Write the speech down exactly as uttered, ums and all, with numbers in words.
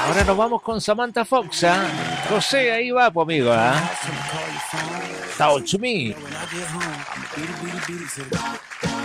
Ahora nos vamos con Samantha Fox, ¿ah? José, ahí va, pues amigo, ¿ah? Talk to me.